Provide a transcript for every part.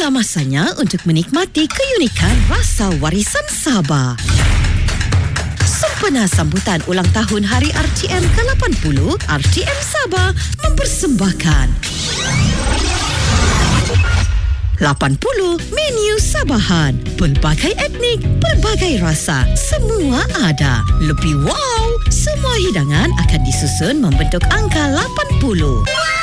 Inilah masanya untuk menikmati keunikan rasa warisan Sabah. Sempena sambutan ulang tahun Hari RTM ke-80, RTM Sabah mempersembahkan 80 menu Sabahan. Pelbagai etnik, pelbagai rasa, semua ada. Lebih wow, semua hidangan akan disusun membentuk angka 80.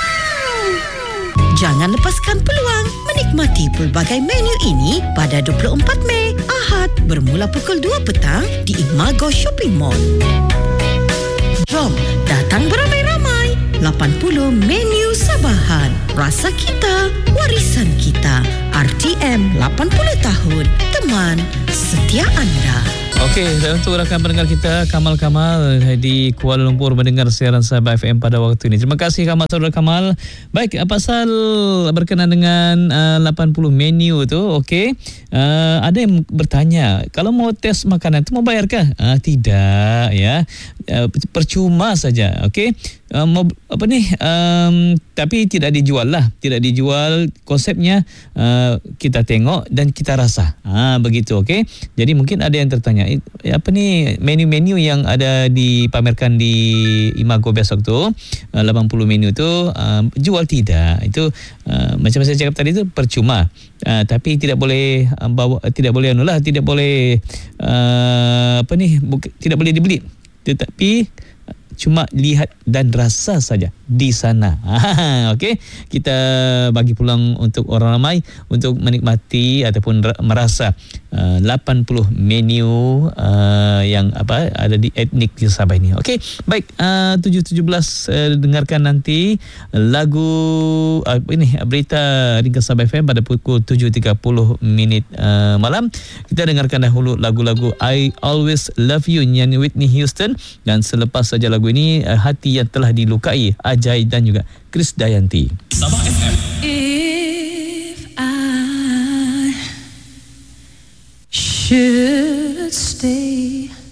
Jangan lepaskan peluang menikmati pelbagai menu ini pada 24 Mei, Ahad, bermula pukul 2 petang di Imago Shopping Mall. Jom datang beramai-ramai. 80 menu Sabahan. Rasa kita, warisan kita. RTM 80 tahun. Teman setia anda. Okey, untuk rakan pendengar kita Kamal di Kuala Lumpur mendengar siaran Sabah FM pada waktu ini. Terima kasih Kamal, saudara Kamal. Baik, pasal berkenaan dengan 80 menu tu, okey. Ada yang bertanya, kalau mau tes makanan tu mau bayarkah? Tidak, ya. Percuma saja, okey. Tapi tidak dijual lah. Tidak dijual, konsepnya kita tengok dan kita rasa. Begitu, okey. Jadi mungkin ada yang tertanya, menu-menu yang ada dipamerkan di Imago besok tu, 80 menu tu jual tidak. Itu macam saya cakap tadi tu percuma. Tapi tidak boleh tidak boleh dibeli. Tetapi cuma lihat dan rasa saja di sana. Okey, kita bagi peluang untuk orang ramai untuk menikmati ataupun merasa 80 menu yang ada di etnik di Sabah ini. Okey, baik, 7.17 dengarkan nanti lagu berita ringkas Sabah FM pada pukul 7.30 malam. Kita dengarkan dahulu lagu-lagu I Always Love You nyanyi Whitney Houston, dan selepas saja lagu ini Hati Yang Telah Dilukai Ajai dan juga Krisdayanti. Sabah FM. If I should stay